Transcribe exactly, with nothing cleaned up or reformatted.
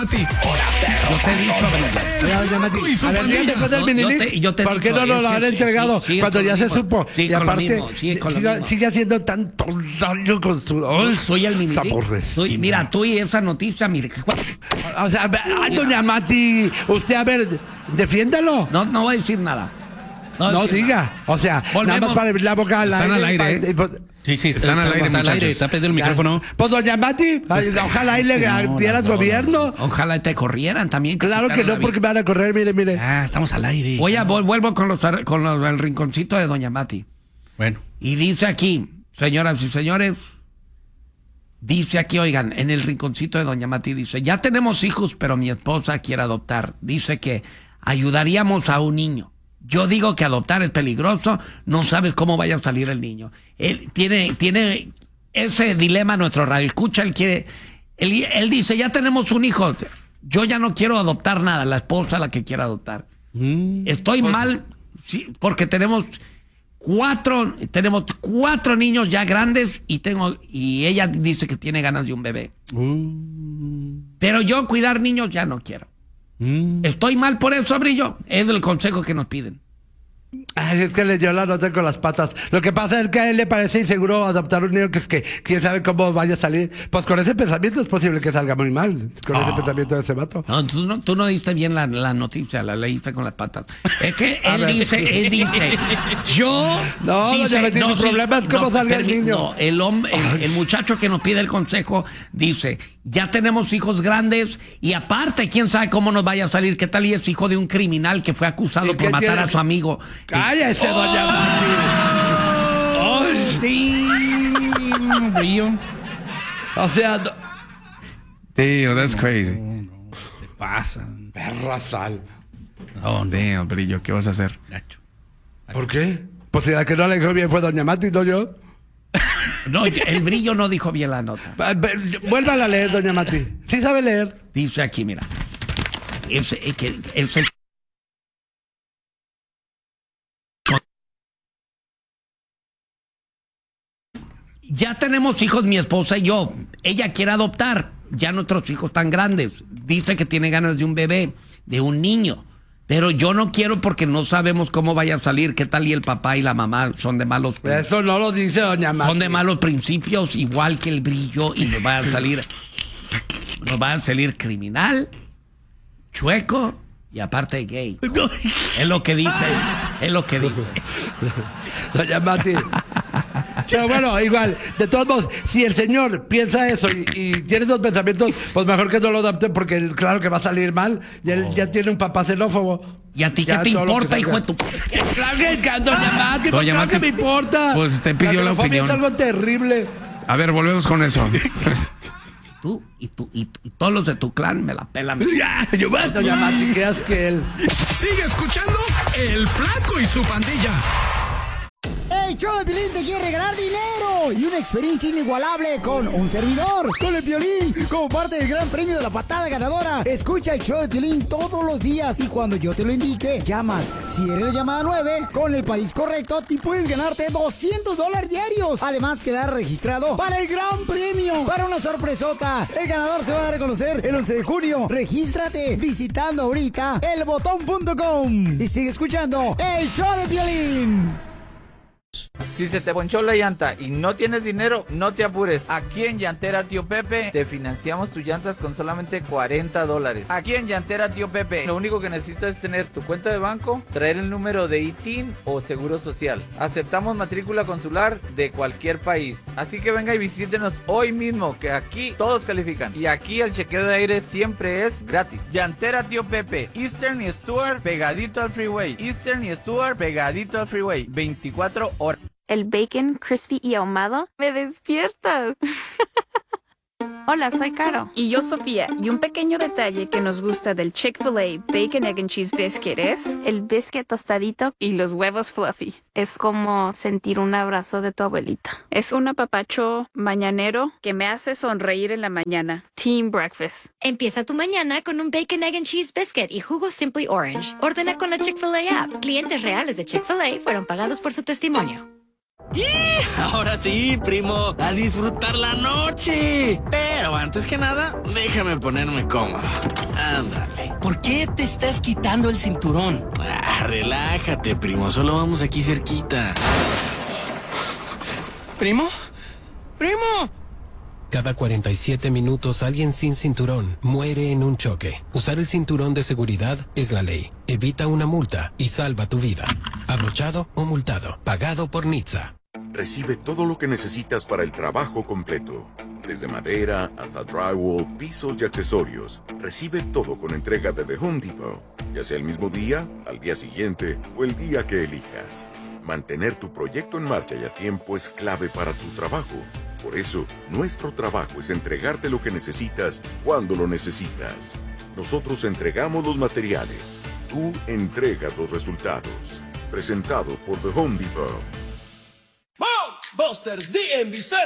Mati. Hola, perro. Yo te he dicho, Flaco y su pandilla. ¿Por qué no nos lo han entregado sí, sí, cuando ya se supo? Sí, y aparte, mismo, sí, sigue, sigue haciendo tanto daño con su... Yo soy el mini. Soy, mira, tú y esa noticia, mire. O sea, ay, doña Mati, usted, a ver, defiéndalo. No, no voy a decir nada. No, no diga. Nada. O sea, Volvemos. Nada más para abrir la boca al Están aire. al aire. Para, ¿eh? pues, sí, sí, están, están al aire, muchachos. Al aire, está prendido el micrófono. Pues doña Mati, ay, ojalá ahí le no, dieras no, gobierno. No, no. Ojalá te corrieran también. Claro que no, porque me van a correr, mire, mire. Ah, estamos al aire. Voy a, vuelvo con, los, con los, el rinconcito de doña Mati. Bueno. Y dice aquí, señoras y señores, dice aquí, oigan, en el rinconcito de doña Mati dice, ya tenemos hijos, pero mi esposa quiere adoptar. Dice que ayudaríamos a un niño. Yo digo que adoptar es peligroso, no sabes cómo vaya a salir el niño. Él tiene, tiene ese dilema nuestro radio. Escucha, él quiere, él, él dice, ya tenemos un hijo, yo ya no quiero adoptar nada, la esposa la que quiera adoptar. Mm. Estoy pues, mal, sí, porque tenemos cuatro, tenemos cuatro niños ya grandes y tengo, y ella dice que tiene ganas de un bebé. Mm. Pero yo cuidar niños ya no quiero. Mm. Estoy mal por eso, Brillo. Es el consejo que nos piden. Ay, es que le dio la nota con las patas. Lo que pasa es que a él le parece inseguro adoptar un niño que es que quién sabe cómo vaya a salir. Pues con ese pensamiento es posible que salga muy mal. Con oh. ese pensamiento de ese vato. No, tú no, tú no diste bien la, la noticia, la leíste con las patas. Es que él dice, él dice, yo. No, dice, no, no, el sí, problema es cómo no, salga el niño. No, el hombre, el, el muchacho que nos pide el consejo dice, ya tenemos hijos grandes y aparte, quién sabe cómo nos vaya a salir. ¿Qué tal y es hijo de un criminal que fue acusado por matar tiene? a su amigo? ¡Cállese, oh. doña Mati! ¡Ay! O sea... No... Tío, that's crazy. No, no, se pasa. Perra sal. Oh, damn, Brillo, ¿qué vas a hacer? Gacho. ¿Por qué? Pues si la que no le dijo bien fue doña Mati, no yo. No, el Brillo no dijo bien la nota. Vuélvala a leer, doña Mati. Sí sabe leer. Dice aquí, mira. Es, es, que, es el... Ya tenemos hijos, mi esposa y yo. Ella quiere adoptar. Ya nuestros hijos están grandes. Dice que tiene ganas de un bebé, de un niño. Pero yo no quiero porque no sabemos cómo vaya a salir. ¿Qué tal y el papá y la mamá son de malos principios? Eso no lo dice doña Mati. Son de malos principios, igual que el Brillo. Y nos va a salir... nos va a salir criminal, chueco y aparte gay. Es lo que dice. Es lo que dice. Doña Mati. Pero bueno, igual, de todos modos, si el señor piensa eso y, y tiene esos pensamientos, pues mejor que no lo adopte porque claro que va a salir mal. Y él oh. ya tiene un papá xenófobo. ¿Y a ti qué te importa, hijo de tu...? Claro que, doña Mati, pues doña claro Mati, que me importa. Pues te pidió la, la opinión. Es algo terrible. A ver, volvemos con eso. Tú y, tú, y, y todos los de tu clan me la pelan. Ya, yo voy a doña Mati, que que él. Sigue escuchando El Flaco y su pandilla. El show de Piolín te quiere regalar dinero y una experiencia inigualable con un servidor, con el Piolín, como parte del gran premio de la patada ganadora. Escucha el show de Piolín todos los días y cuando yo te lo indique, llamas. Si eres la llamada nueve, con el país correcto, te puedes ganarte doscientos dólares diarios. Además, quedar registrado para el gran premio, para una sorpresota. El ganador se va a dar a conocer el once de junio. Regístrate visitando ahorita el botón punto com y sigue escuchando el show de Piolín. Si se te ponchó la llanta y no tienes dinero, no te apures. Aquí en Llantera Tío Pepe te financiamos tus llantas con solamente cuarenta dólares. Aquí en Llantera Tío Pepe lo único que necesitas es tener tu cuenta de banco, traer el número de I T I N o Seguro Social. Aceptamos matrícula consular de cualquier país. Así que venga y visítenos hoy mismo, que aquí todos califican. Y aquí el chequeo de aire siempre es gratis. Llantera Tío Pepe, Eastern y Stuart pegadito al freeway. Eastern y Stuart pegadito al freeway. veinticuatro horas. El bacon crispy y ahumado me despiertas. Hola, soy Caro. Y yo, Sofía. Y un pequeño detalle que nos gusta del Chick-fil-A Bacon, Egg and Cheese Biscuit es... el biscuit tostadito y los huevos fluffy. Es como sentir un abrazo de tu abuelita. Es un apapacho mañanero que me hace sonreír en la mañana. Team Breakfast. Empieza tu mañana con un Bacon, Egg and Cheese Biscuit y jugo Simply Orange. Ordena con la Chick-fil-A app. Clientes reales de Chick-fil-A fueron pagados por su testimonio. ¡Y! Ahora sí, primo, a disfrutar la noche. Pero antes que nada, déjame ponerme cómodo. Ándale. ¿Por qué te estás quitando el cinturón? Ah, relájate, primo, solo vamos aquí cerquita. ¿Primo? ¡Primo! Cada cuarenta y siete minutos alguien sin cinturón muere en un choque. Usar el cinturón de seguridad es la ley. Evita una multa y salva tu vida. Abrochado o multado. Pagado por N H T S A. Recibe todo lo que necesitas para el trabajo completo. Desde madera hasta drywall, pisos y accesorios. Recibe todo con entrega de The Home Depot. Ya sea el mismo día, al día siguiente o el día que elijas. Mantener tu proyecto en marcha y a tiempo es clave para tu trabajo. Por eso, nuestro trabajo es entregarte lo que necesitas cuando lo necesitas. Nosotros entregamos los materiales. Tú entregas los resultados. Presentado por The Home Depot. Busters D M V